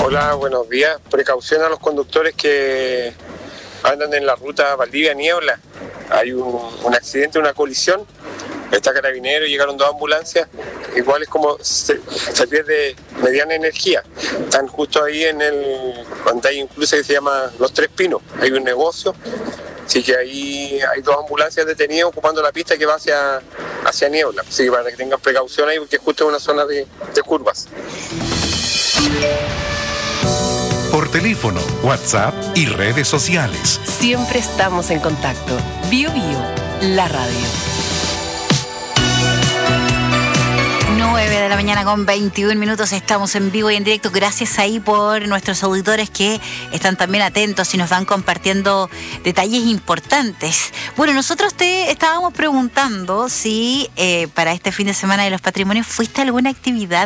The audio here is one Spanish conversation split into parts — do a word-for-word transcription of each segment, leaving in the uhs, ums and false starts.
Hola, buenos días. Precaución a los conductores que andan en la ruta Valdivia-Niebla. Hay un, un accidente, una colisión. Está Carabinero, llegaron dos ambulancias. Igual es como se, se pierde mediana energía. Están justo ahí en el... donde hay un cruce que se llama Los Tres Pinos. Hay un negocio. Así que ahí hay dos ambulancias detenidas ocupando la pista que va hacia, hacia Niebla. Así que para que tengan precaución ahí, porque justo es una zona de, de curvas. Por teléfono, WhatsApp y redes sociales. Siempre estamos en contacto. Bio Bio, la radio. nueve de la mañana con veintiún minutos, estamos en vivo y en directo. Gracias ahí por nuestros auditores que están también atentos y nos van compartiendo detalles importantes. Bueno, nosotros te estábamos preguntando si eh, para este fin de semana de los patrimonios fuiste a alguna actividad.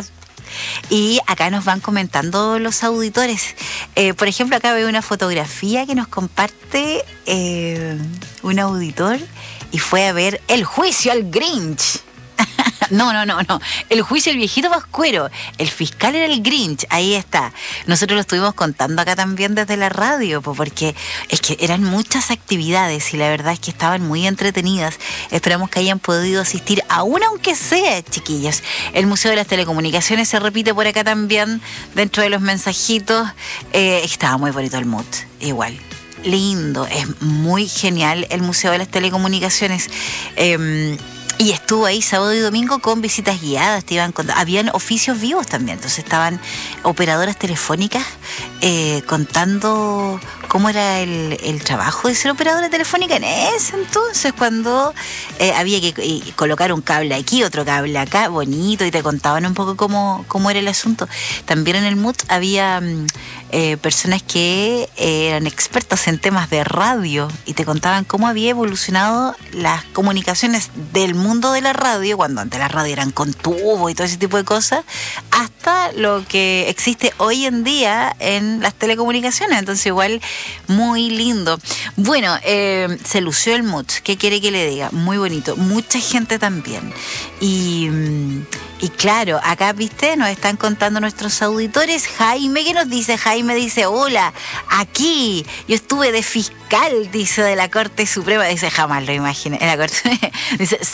Y acá nos van comentando los auditores. Eh, por ejemplo, acá veo una fotografía que nos comparte eh, un auditor y fue a ver El juicio al Grinch. No, no, no, no. El juicio del viejito Pascuero. El fiscal era el Grinch. Ahí está. Nosotros lo estuvimos contando acá también desde la radio, porque es que eran muchas actividades y la verdad es que estaban muy entretenidas. Esperamos que hayan podido asistir a una, aunque sea, chiquillos. El Museo de las Telecomunicaciones se repite por acá también dentro de los mensajitos. Eh, estaba muy bonito el mood, igual. Lindo, es muy genial el Museo de las Telecomunicaciones. Eh, Y estuvo ahí sábado y domingo con visitas guiadas, te iban cont- habían oficios vivos también, entonces estaban operadoras telefónicas eh, contando cómo era el, el trabajo de ser operadora telefónica en ese entonces, cuando eh, había que eh, colocar un cable aquí, otro cable acá, bonito, y te contaban un poco cómo, cómo era el asunto. También en el M U T había eh, personas que eh, eran expertas en temas de radio y te contaban cómo había evolucionado las comunicaciones del mundo de la radio, cuando antes la radio eran con tubo y todo ese tipo de cosas, hasta lo que existe hoy en día en las telecomunicaciones. Entonces igual muy lindo. Bueno, eh, se lució el M U T, ¿qué quiere que le diga? Muy bonito, mucha gente también. Y, y claro, acá, viste, nos están contando nuestros auditores. Jaime, ¿qué nos dice? Jaime dice, hola, aquí yo estuve de fiscal, dice, de la Corte Suprema. Dice, jamás lo imaginé, en la Corte, dice,